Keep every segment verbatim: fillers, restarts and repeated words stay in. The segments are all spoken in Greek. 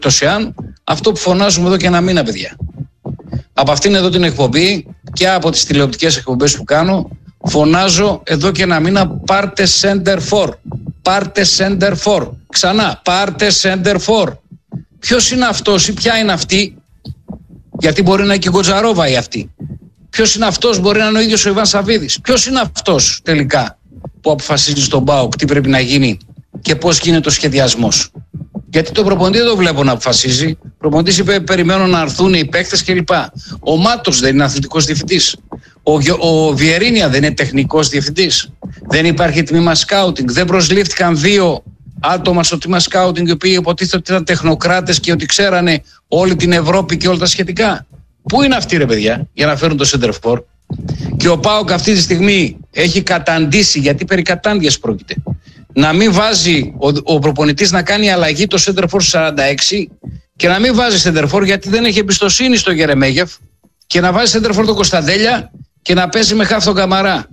Τοσιάν, αυτό που φωνάζουμε εδώ και ένα μήνα, παιδιά. Από αυτήν εδώ την εκπομπή και από τις τηλεοπτικές εκπομπές που κάνω, φωνάζω εδώ και ένα μήνα, πάρτε center for. Πάρτε center for. Ξανά, πάρτε center for. Ποιος είναι αυτός ή ποια είναι αυτή? Γιατί μπορεί να είναι και η Γκοτζαρόβα ή αυτή. Ποιος είναι αυτός? Μπορεί να είναι ο ίδιος ο Ιβάν Σαββίδης. Ποιος είναι αυτός τελικά που αποφασίζει στον ΠΑΟΚ τι πρέπει να γίνει και πώς γίνεται ο σχεδιασμός? Γιατί το προπονητή δεν το βλέπω να αποφασίζει. Ο προπονητής είπε: περιμένω να έρθουν οι παίκτες κλπ. Ο Μάτος δεν είναι αθλητικός διευθυντής. Ο, ο Βιερίνια δεν είναι τεχνικός διευθυντής. Δεν υπάρχει τμήμα σκάουτινγκ. Δεν προσλήφθηκαν δύο άτομα στο τμήμα σκάουτινγκ οι οποίοι υποτίθεται ότι ήταν τεχνοκράτες και ότι ξέρανε όλη την Ευρώπη και όλα τα σχετικά. Πού είναι αυτοί, ρε παιδιά, για να φέρουν το σεντερφόρ? Και ο ΠΑΟΚ αυτή τη στιγμή έχει καταντήσει, γιατί περί κατάντιας πρόκειται, να μην βάζει ο, ο προπονητής να κάνει αλλαγή το σεντερφόρ σαράντα έξι και να μην βάζει σεντερφόρ γιατί δεν έχει εμπιστοσύνη στο Γερεμέγεφ και να βάζει σεντερφόρ τον Κωνσταντέλια και να παίζει με χάφ τον Καμαρά.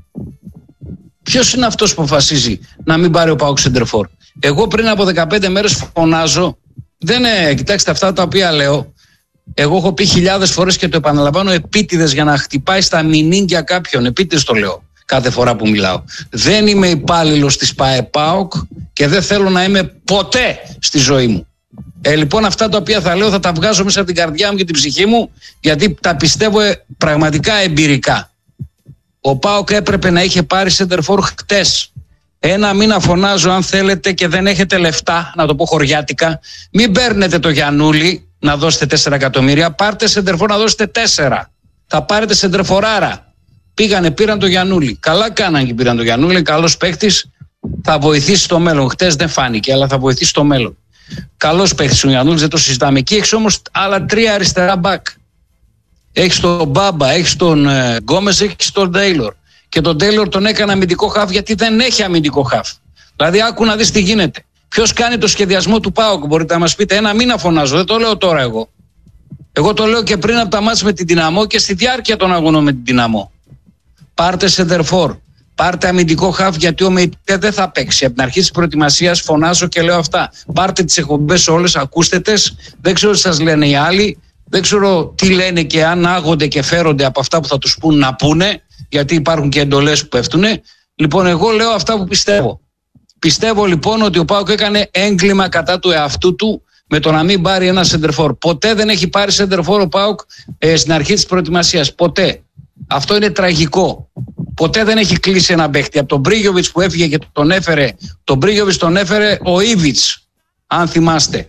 Ποιος είναι αυτός που αποφασίζει να μην πάρει ο ΠΑΟΚ σεντερφόρ? Εγώ πριν από δεκαπέντε μέρες φωνάζω, δεν είναι, κοιτάξτε αυτά τα οποία λέω, εγώ έχω πει χιλιάδες φορές και το επαναλαμβάνω επίτηδες για να χτυπάει στα μηνύγκια κάποιον, επίτηδες το λέω κάθε φορά που μιλάω. Δεν είμαι υπάλληλος της ΠΑΕΠΑΟΚ και δεν θέλω να είμαι ποτέ στη ζωή μου. Ε, λοιπόν, αυτά τα οποία θα λέω θα τα βγάζω μέσα από την καρδιά μου και την ψυχή μου, γιατί τα πιστεύω ε, πραγματικά εμπειρικά. Ο ΠΑΟΚ έπρεπε να είχε πάρει σεντερφόρ χτες. Ένα μήνα φωνάζω, αν θέλετε και δεν έχετε λεφτά, να το πω χωριάτικα, μην παίρνετε το Γιαννούλη να δώσετε τέσσερα εκατομμύρια, πάρτε σεντερφόρ να δώσετε τέσσερα. Θα πάρετε σεντερφοράρα. Πήγανε, πήραν το Γιαννούλη. Καλά κάναν και πήραν το Γιαννούλη, καλός παίκτης, θα βοηθήσει στο μέλλον. Χτες δεν φάνηκε, αλλά θα βοηθήσει στο μέλλον. Καλός παίκτης ο Γιαννούλης, δεν το συζητάμε. Εκεί έχεις όμως άλλα τρία αριστερά μπακ. Έχεις τον Μπάμπα, έχεις τον ε, Γκόμες, έχεις τον Τέιλορ. Και τον Τέιλορ τον έκανε αμυντικό χαφ γιατί δεν έχει αμυντικό χαφ. Δηλαδή, άκου να δεις τι γίνεται. Ποιος κάνει το σχεδιασμό του ΠΑΟΚ, μπορείτε να μας πείτε? Ένα μήνα φωνάζω, δεν το λέω τώρα εγώ. Εγώ το λέω και πριν από τα μάτς με την Δυναμό και στη διάρκεια των αγωνών με την Δυναμό. Πάρτε σεντερφόρ, πάρτε αμυντικό χαφ, γιατί ο Μεϊτέ δεν θα παίξει. Από την αρχή της προετοιμασίας φωνάζω και λέω αυτά. Πάρτε τις εκπομπές όλες, ακούστε τες. Δεν ξέρω τι σας λένε οι άλλοι. Δεν ξέρω τι λένε και αν άγονται και φέρονται από αυτά που θα τους πούν να πούνε, γιατί υπάρχουν και εντολές που πέφτουν. Λοιπόν, εγώ λέω αυτά που πιστεύω. Πιστεύω λοιπόν ότι ο ΠΑΟΚ έκανε έγκλημα κατά του εαυτού του με το να μην πάρει ένα σεντερφόρ. Ποτέ δεν έχει πάρει σεντερφόρ ο ΠΑΟΚ ε, στην αρχή της προετοιμασίας. Ποτέ. Αυτό είναι τραγικό. Ποτέ δεν έχει κλείσει ένα παίχτη. Από τον Μπρίγιοβιτς που έφυγε και τον έφερε, τον Μπρίγιοβιτς τον έφερε ο Ήβιτς, αν θυμάστε.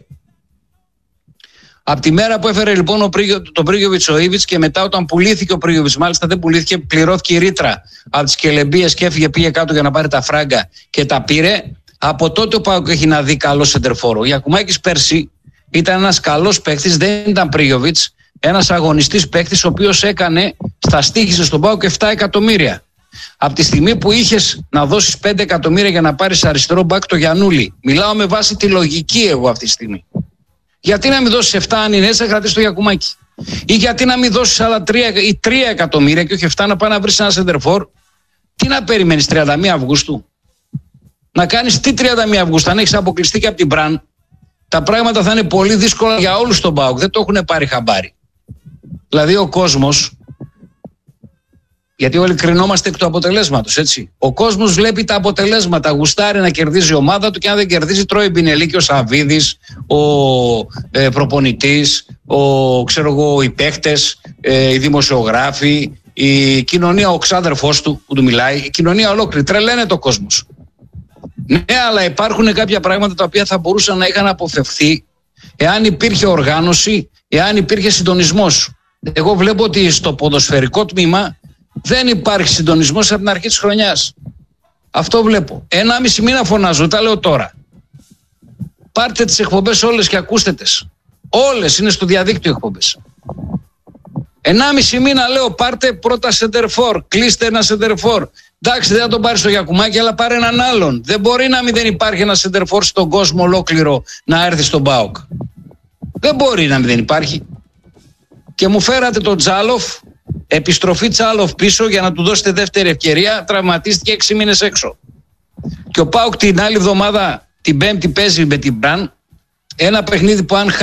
Από τη μέρα που έφερε λοιπόν ο Πρίγιο, τον Μπρίγιοβιτς ο Ήβιτς και μετά όταν πουλήθηκε ο Μπρίγιοβιτς, μάλιστα δεν πουλήθηκε, πληρώθηκε η ρήτρα από τις Κελεμπίες και έφυγε, πήγε κάτω για να πάρει τα φράγκα και τα πήρε. Από τότε ο ΠΑΟΚ έχει να δει καλό σεντερφόρο. Ο Γιακουμάκης πέρσι ήταν ένας καλός παίκτης, δεν ήταν Πρίγιοβιτς, ένας αγωνιστής παίκτης ο οποίος έκανε, στα στοίχιζε στον ΠΑΟΚ επτά εκατομμύρια. Από τη στιγμή που είχες να δώσεις πέντε εκατομμύρια για να πάρεις αριστερό μπακ το Γιαννούλη, μιλάω με βάση τη λογική εγώ αυτή τη στιγμή. Γιατί να μην δώσεις επτά αν είναι έτσι, θα κρατήσεις το Γιακουμάκη? Ή γιατί να μην δώσεις άλλα τρία ή τρία εκατομμύρια και όχι επτά να πάει να βρεις ένα σεντερφόρ? Τι να περιμένεις τριάντα μία Αυγούστου? Να κάνεις τι τριάντα μία Αυγούστου? Αν έχεις αποκλειστεί και από την Μπραν, τα πράγματα θα είναι πολύ δύσκολα για όλους στον ΠΑΟΚ. Δεν το έχουν πάρει χαμπάρι. Δηλαδή ο κόσμος, γιατί όλοι κρινόμαστε εκ του αποτελέσματος, έτσι. Ο κόσμος βλέπει τα αποτελέσματα, γουστάρει να κερδίζει η ομάδα του και αν δεν κερδίζει τρώει μπινελίκι ο Σαββίδης, ο ε, προπονητής, ο, ξέρω εγώ, οι παίχτες, ε, οι δημοσιογράφοι, η κοινωνία, ο ξάδερφός του που του μιλάει, η κοινωνία ολόκληρη. Τρελαίνεται ο κόσμος. Ναι, αλλά υπάρχουν κάποια πράγματα τα οποία θα μπορούσαν να είχαν αποφευθεί εάν υπήρχε οργάνωση, εάν υπήρχε συντονισμός. Εγώ βλέπω ότι στο ποδοσφαιρικό τμήμα δεν υπάρχει συντονισμός από την αρχή της χρονιάς. Αυτό βλέπω. Ένα μισή μήνα φωνάζω, τα λέω τώρα. Πάρτε τις εκπομπές όλες και ακούστε τες. Όλες είναι στο διαδίκτυο εκπομπές. Ενάμιση μήνα λέω, πάρτε πρώτα σεντερφόρ, κλείστε ένα σεντερφόρ. Εντάξει, δεν θα τον πάρει στο Γιακουμάκη, αλλά πάρε έναν άλλον. Δεν μπορεί να μην δεν υπάρχει ένα σεντερφόρ στον κόσμο ολόκληρο να έρθει στον ΠΑΟΚ. Δεν μπορεί να μην δεν υπάρχει. Και μου φέρατε τον Τζάλοφ, επιστροφή Τσάλοφ πίσω για να του δώσετε δεύτερη ευκαιρία, τραυματίστηκε έξι μήνες έξω. Και ο ΠΑΟΚ την άλλη εβδομάδα, την Πέμπτη, παίζει με την Μπραν Ένα παιχνίδι που αν